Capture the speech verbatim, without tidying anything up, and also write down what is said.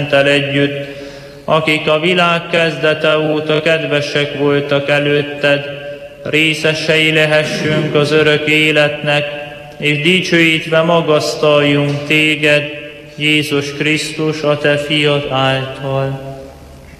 együtt, akik a világ kezdete óta kedvesek voltak előtted, részesei lehessünk az örök életnek, és dicsőítve magasztaljunk téged, Jézus Krisztus, a te fiad által.